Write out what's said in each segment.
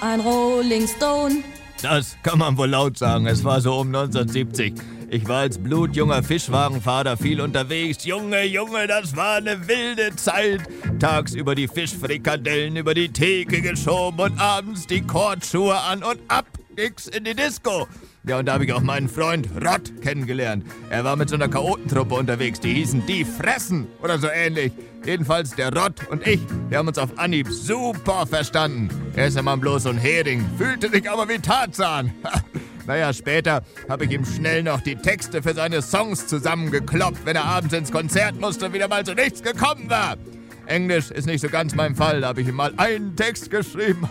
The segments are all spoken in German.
ein Rolling Stone. Das kann man wohl laut sagen. Es war so um 1970. Ich war als blutjunger Fischwagenfahrer viel unterwegs. Junge, das war eine wilde Zeit. Tagsüber die Fischfrikadellen über die Theke geschoben und abends die Kordschuhe an und ab ging's in die Disco. Ja, und da habe ich auch meinen Freund Rott kennengelernt. Er war mit so einer Chaotentruppe unterwegs, die hießen Die Fressen oder so ähnlich. Jedenfalls der Rott und ich, wir haben uns auf Anhieb super verstanden. Er ist ja mal bloß so ein Hering, fühlte sich aber wie Tarzan. Naja, später habe ich ihm schnell noch die Texte für seine Songs zusammengekloppt, wenn er abends ins Konzert musste und wieder mal zu nichts gekommen war. Englisch ist nicht so ganz mein Fall, da habe ich ihm mal einen Text geschrieben.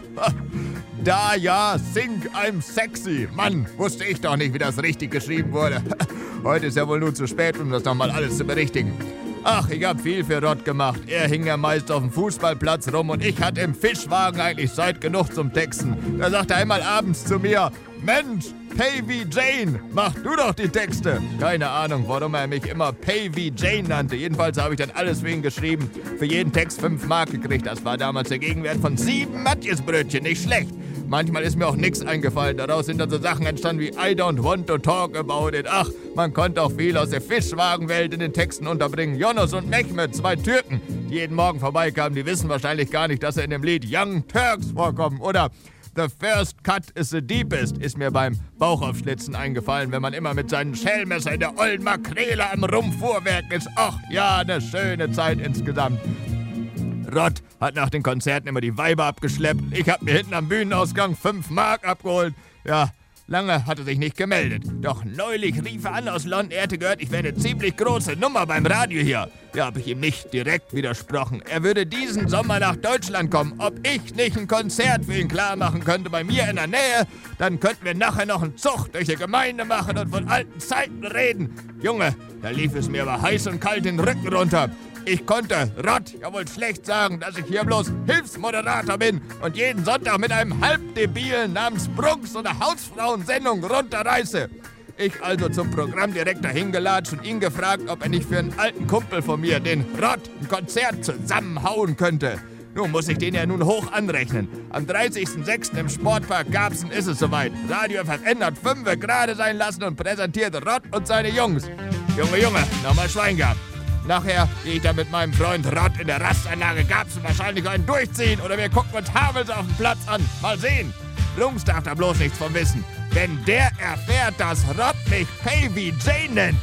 Da ja, sing I'm sexy. Mann, wusste ich doch nicht, wie das richtig geschrieben wurde. Heute ist ja wohl nur zu spät, um das nochmal alles zu berichtigen. Ach, ich habe viel für Rott gemacht. Er hing ja meist auf dem Fußballplatz rum und ich hatte im Fischwagen eigentlich Zeit genug zum Texten. Da sagt er einmal abends zu mir, Mensch, Pay wie Jane, mach du doch die Texte. Keine Ahnung, warum er mich immer Pay wie Jane nannte. Jedenfalls habe ich dann alles für ihn geschrieben. Für jeden Text 5 Mark gekriegt. Das war damals der Gegenwert von 7 Matjesbrötchen. Nicht schlecht. Manchmal ist mir auch nichts eingefallen. Daraus sind dann so Sachen entstanden wie I don't want to talk about it. Ach, man konnte auch viel aus der Fischwagenwelt in den Texten unterbringen. Jonas und Mehmet, 2 Türken, die jeden Morgen vorbeikamen, die wissen wahrscheinlich gar nicht, dass er in dem Lied Young Turks vorkommt. Oder The first cut is the deepest ist mir beim Bauchaufschlitzen eingefallen, wenn man immer mit seinem Schellmesser in der ollen Makrele am Rumpffuhrwerk ist. Ach ja, eine schöne Zeit insgesamt. Rott hat nach den Konzerten immer die Weiber abgeschleppt. Ich hab mir hinten am Bühnenausgang 5 Mark abgeholt. Ja, lange hat er sich nicht gemeldet. Doch neulich rief er an aus London, er hätte gehört, ich wäre eine ziemlich große Nummer beim Radio hier. Ja, hab ich ihm nicht direkt widersprochen. Er würde diesen Sommer nach Deutschland kommen. Ob ich nicht ein Konzert für ihn klar machen könnte bei mir in der Nähe, dann könnten wir nachher noch einen Zug durch die Gemeinde machen und von alten Zeiten reden. Junge, da lief es mir aber heiß und kalt den Rücken runter. Ich konnte Rott ja wohl schlecht sagen, dass ich hier bloß Hilfsmoderator bin und jeden Sonntag mit einem Halbdebilen namens Brooks so eine Hausfrauensendung runterreiße. Ich also zum Programmdirektor hingelatscht und ihn gefragt, ob er nicht für einen alten Kumpel von mir, den Rott, ein Konzert zusammenhauen könnte. Nun muss ich den ja nun hoch anrechnen. Am 30.06. im Sportpark Garbsen ist es soweit. Radio FFN hat 5 gerade sein lassen und präsentiert Rott und seine Jungs. Junge, nochmal Schwein gehabt. Nachher gehe ich dann mit meinem Freund Rott in der Rastanlage Garbsen wahrscheinlich einen durchziehen oder wir gucken uns Havels auf dem Platz an. Mal sehen. Lungs darf da bloß nichts von wissen. Wenn der erfährt, dass Rott mich Pay wie Jane nennt,